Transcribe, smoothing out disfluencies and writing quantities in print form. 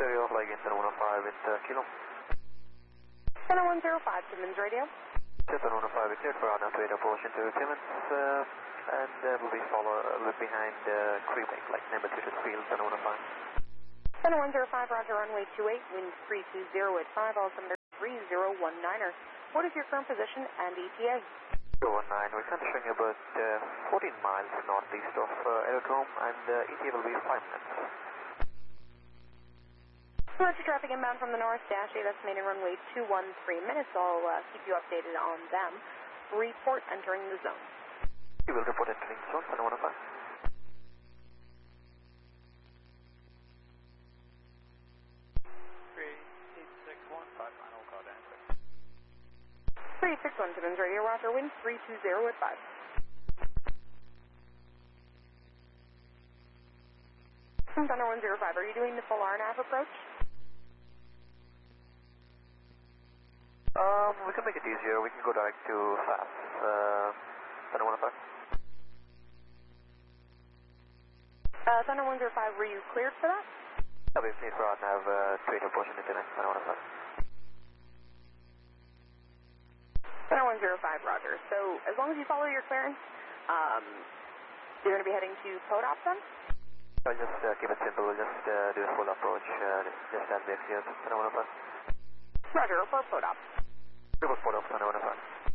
stereo, flying in 105 with Kilo. Center 105, Timmins Radio. Center 105 with cleared for our now to approach into Timmins, and we'll be look behind creeping, like number 2 to field, Center 105. Center 105, roger, runway 28, wind 320 at 5, altimeter 3019er. What is your current position and ETA? 019, we're currently showing about 14 miles northeast of aerodrome, and ETA will be 5 minutes. Roger, traffic inbound from the north, dash 8, estimated runway 213 minutes. I'll keep you updated on them. Report entering the zone. You will report entering the zone, Center 105. 361 Timmins Radio, roger, wind 320 at 5. Thunder 105, are you doing the full RNAV approach? We can make it easier. We can go direct to SAS, Thunder 105. Thunder 105, were you cleared for that? Yeah, we've cleared for RNAV straight approach into Timmins, Thunder 105. Thunder 105, roger. So as long as you follow your clearance, you're going to be heading to PODOP then? I'll just keep it simple. We'll just do a full approach, just as we have cleared, Thunder 105. Roger, report PODOP. Report PODOP, Thunder 105.